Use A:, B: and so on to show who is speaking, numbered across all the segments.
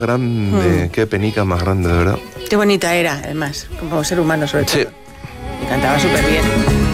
A: Grande, qué penica más grande, de verdad.
B: Qué bonita era, además, como ser humano sobre todo.
A: Sí.
B: Y cantaba súper bien.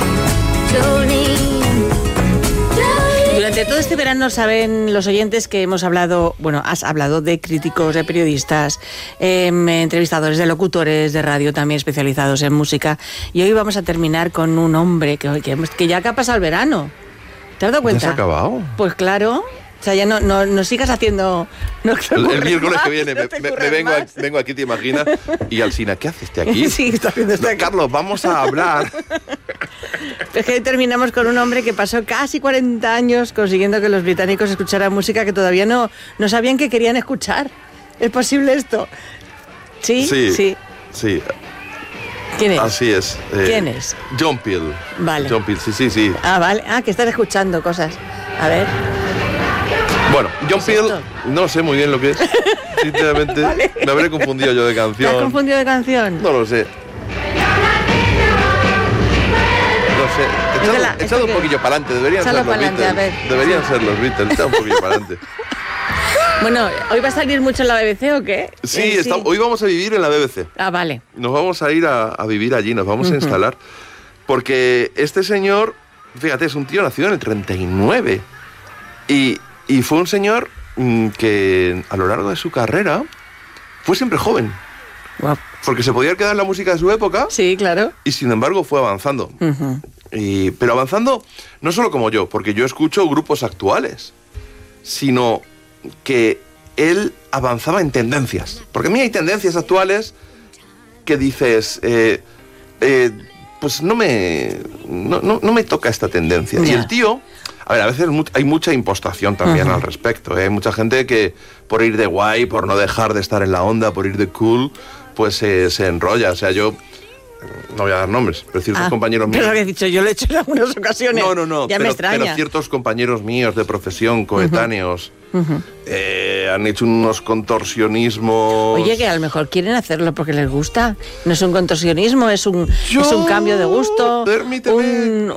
B: Durante todo este verano saben los oyentes que hemos hablado, bueno, has hablado de críticos, de periodistas, entrevistadores, de locutores de radio también especializados en música. Y hoy vamos a terminar con un hombre que ya que ha pasado el verano. ¿Te has dado cuenta?
A: ¿Ya se ha acabado?
B: Pues claro. O sea, ya no sigas haciendo...
A: el miércoles que viene vengo aquí, ¿te imaginas? Y Alsina, ¿qué haces aquí?
B: Sí, está haciendo esto aquí.
A: Carlos, vamos a hablar.
B: Es que terminamos con un hombre que pasó casi 40 años consiguiendo que los británicos escucharan música que todavía no sabían que querían escuchar. ¿Es posible esto? ¿Sí?
A: Sí.
B: ¿Quién es?
A: Así es.
B: ¿Quién es?
A: John Peel.
B: Vale.
A: John Peel, sí.
B: Ah, vale. Ah, que estás escuchando cosas. A ver.
A: Bueno, John Peel, no sé muy bien lo que es. Sinceramente, vale. Me habré confundido yo de canción.
B: ¿Te has confundido de canción?
A: No lo sé. Echado un poquillo para adelante, deberían ser los Beatles. Deberían ser los Beatles, echado un poquillo para adelante.
B: Bueno, ¿hoy va a salir mucho en la BBC o qué?
A: Sí, hoy vamos a vivir en la BBC.
B: Ah, vale.
A: Nos vamos a ir a vivir allí, nos vamos a instalar. Porque este señor, fíjate, es un tío nacido en el 39. Y fue un señor que a lo largo de su carrera fue siempre joven.
B: Wow.
A: Porque se podía quedar en la música de su época.
B: Sí, claro.
A: Y sin embargo fue avanzando. Pero avanzando no solo como yo, porque yo escucho grupos actuales, sino que él avanzaba en tendencias. Porque a mí hay tendencias actuales que dices, pues no me toca esta tendencia. Yeah. Y el tío... A ver, a veces hay mucha impostación también al respecto. Hay mucha gente que por ir de guay, por no dejar de estar en la onda, por ir de cool, pues se enrolla. O sea, yo no voy a dar nombres, pero ciertos compañeros míos...
B: Pero lo que he dicho, yo lo he hecho en algunas ocasiones.
A: No,
B: ya me extraña.
A: Pero ciertos compañeros míos de profesión, coetáneos, han hecho unos contorsionismos...
B: Oye, que a lo mejor quieren hacerlo porque les gusta. No es un contorsionismo, es un cambio de gusto.
A: Permíteme...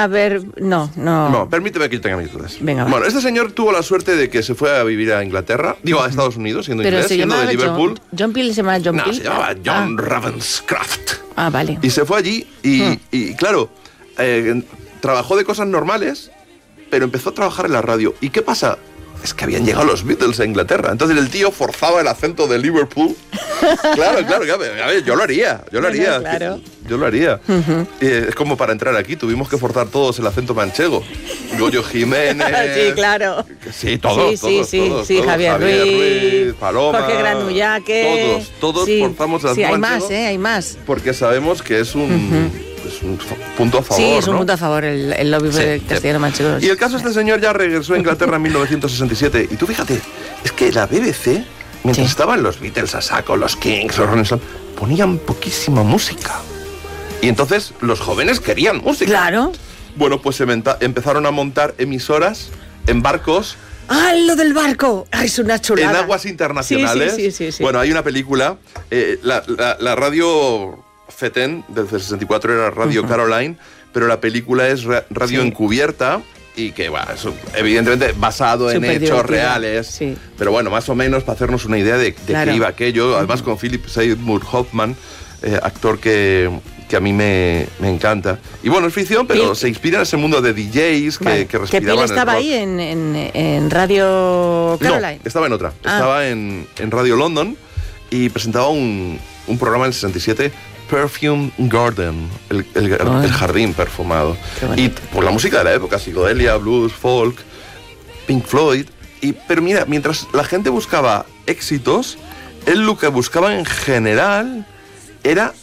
B: No,
A: permíteme que yo tenga mis dudas.
B: Venga,
A: bueno, este señor tuvo la suerte de que se fue a vivir a Inglaterra, a Estados Unidos, siendo inglés, siendo de Liverpool.
B: John Peel se llama John Peel.
A: No, se llamaba John Ravenscraft.
B: Ah, vale.
A: Y se fue allí y claro, trabajó de cosas normales, pero empezó a trabajar en la radio. ¿Y qué pasa? Es que habían llegado los Beatles a Inglaterra. Entonces el tío forzaba el acento de Liverpool. Claro, a ver, yo lo haría.
B: Claro.
A: Yo lo haría. Es como para entrar aquí, tuvimos que forzar todos el acento manchego. Goyo Jiménez.
B: Sí, claro.
A: Sí, todos.
B: Sí, Javier Ruiz,
A: Paloma.
B: Jorge Granullaque.
A: Todos forzamos el acento manchego.
B: Sí, hay más.
A: Porque sabemos que es un punto a favor.
B: Sí, es un punto a favor el lobby castellano manchego.
A: Y el caso, este señor ya regresó a Inglaterra en 1967. Y tú fíjate, es que la BBC, mientras estaban los Beatles a saco, los Kings, los Rolling Stones, ponían poquísima música. Y entonces los jóvenes querían música.
B: Claro.
A: Bueno, pues empezaron a montar emisoras en barcos.
B: ¡Ah, lo del barco! Es una chulada.
A: En aguas internacionales.
B: Sí.
A: Bueno, hay una película, la radio FETEN del 64 era Radio Caroline, pero la película es radio encubierta y que, bueno, es evidentemente basado en hechos reales. Sí. Pero bueno, más o menos para hacernos una idea de qué iba aquello. Además con Philip Seymour Hoffman, actor que a mí me encanta. Y bueno, es ficción, pero se inspira en ese mundo de DJs que respiraban
B: ¿Que Peel estaba ahí en Radio Caroline?
A: No, estaba en otra. Estaba en Radio London y presentaba un programa en el 67, Perfume Garden, el jardín perfumado. Y por la música de la época, psicodelia, blues, folk, Pink Floyd. Pero mira, mientras la gente buscaba éxitos, él lo que buscaba en general era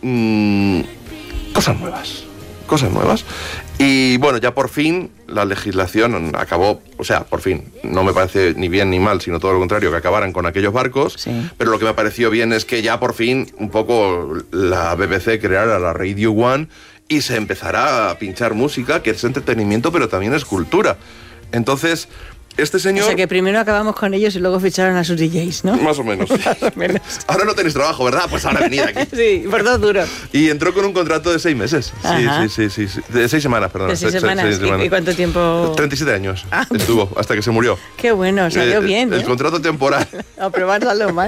A: cosas nuevas. Y bueno, ya por fin la legislación acabó, o sea, por fin, no me parece ni bien ni mal, sino todo lo contrario, que acabaran con aquellos barcos, pero lo que me pareció bien es que ya por fin un poco la BBC creara la Radio One y se empezará a pinchar música, que es entretenimiento, pero también es cultura. Entonces, este señor...
B: O sea, que primero acabamos con ellos y luego ficharon a sus DJs, ¿no?
A: Más o menos. Ahora no tenéis trabajo, ¿verdad? Pues ahora venid aquí.
B: Sí, por dos duros.
A: Y entró con un contrato de 6 meses. Sí. De 6 semanas, perdón.
B: De 6 semanas. ¿Y cuánto tiempo?
A: 37 años estuvo, hasta que se murió.
B: Qué bueno, salió bien.
A: El contrato temporal.
B: A probar salió mal.